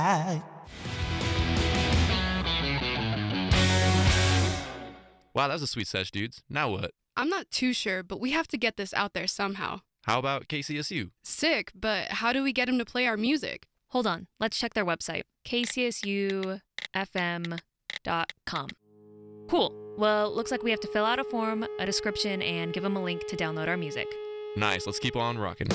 Wow, that was a sweet sesh, dudes. Now what? I'm not too sure, but we have to get this out there somehow. How about KCSU? Sick, but how do we get him to play our music? Hold on, let's check their website, kcsufm.com. Cool. Well, looks like we have to fill out a form, a description, and give them a link to download our music. Nice, let's keep on rocking.